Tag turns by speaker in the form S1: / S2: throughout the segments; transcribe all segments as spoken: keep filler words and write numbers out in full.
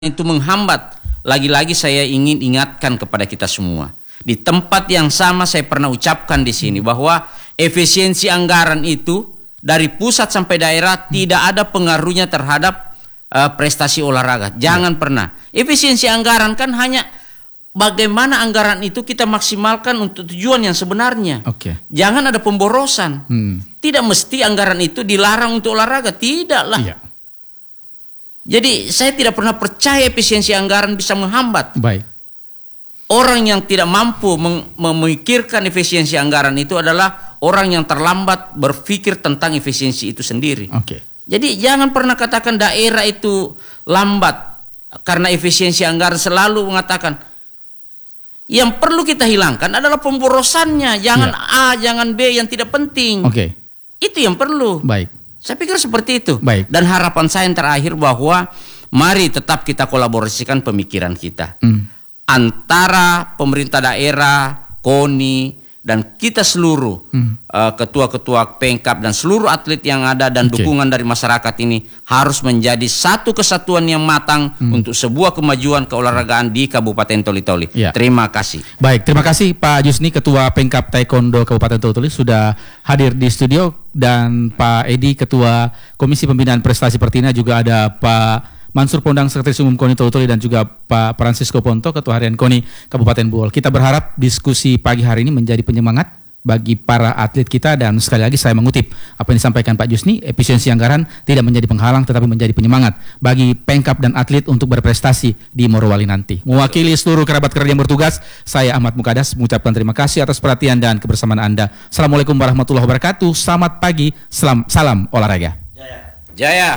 S1: itu menghambat. Lagi-lagi saya ingin ingatkan kepada kita semua. Di tempat yang sama saya pernah ucapkan di sini bahwa efisiensi anggaran itu dari pusat sampai daerah tidak ada pengaruhnya terhadap uh, prestasi olahraga. Jangan ya. pernah. Efisiensi anggaran kan hanya bagaimana anggaran itu kita maksimalkan untuk tujuan yang sebenarnya.
S2: Okay.
S1: Jangan ada pemborosan.
S2: Hmm.
S1: Tidak mesti anggaran itu dilarang untuk olahraga. Tidaklah.
S2: Iya.
S1: Jadi saya tidak pernah percaya efisiensi anggaran bisa menghambat.
S2: Baik.
S1: Orang yang tidak mampu memikirkan efisiensi anggaran itu adalah orang yang terlambat berpikir tentang efisiensi itu sendiri.
S2: Oke. Okay.
S1: Jadi jangan pernah katakan daerah itu lambat karena efisiensi anggaran. Selalu mengatakan yang perlu kita hilangkan adalah pemborosannya. Jangan ya. A, jangan B yang tidak penting.
S2: Oke. Okay.
S1: Itu yang perlu.
S2: Baik.
S1: Saya pikir seperti itu.
S2: Baik.
S1: Dan harapan saya yang terakhir bahwa mari tetap kita kolaborasikan pemikiran kita. Hmm. Antara pemerintah daerah, KONI, dan kita seluruh hmm. uh, ketua-ketua Pemkab dan seluruh atlet yang ada dan okay. dukungan dari masyarakat ini harus menjadi satu kesatuan yang matang hmm. untuk sebuah kemajuan keolahragaan di Kabupaten Toli-Toli. Ya. Terima kasih.
S2: Baik, terima kasih Pak Jusni, Ketua Pemkab Taekwondo Kabupaten Toli-Toli sudah hadir di studio, dan Pak Edi, Ketua Komisi Pembinaan Prestasi Pertina, juga ada Pak Mansur Pondang, Sekretaris Umum KONI Toli-Toli, dan juga Pak Francisco Ponto, Ketua Harian KONI Kabupaten Bohol. Kita berharap diskusi pagi hari ini menjadi penyemangat bagi para atlet kita, dan sekali lagi saya mengutip apa yang disampaikan Pak Jusni, efisiensi anggaran tidak menjadi penghalang tetapi menjadi penyemangat bagi Pemkab dan atlet untuk berprestasi di Morowali nanti. Mewakili seluruh kerabat kerja yang bertugas, saya Ahmad Mukadas mengucapkan terima kasih atas perhatian dan kebersamaan Anda. Assalamualaikum warahmatullahi wabarakatuh. Selamat pagi, salam, salam olahraga.
S1: Jaya. Jaya.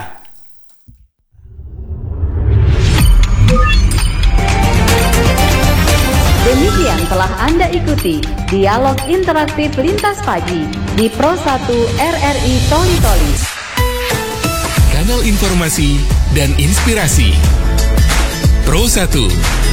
S3: Demikian telah Anda ikuti dialog interaktif Lintas Pagi di Pro satu R R I Toli-Toli.
S4: Kanal informasi dan inspirasi Pro satu.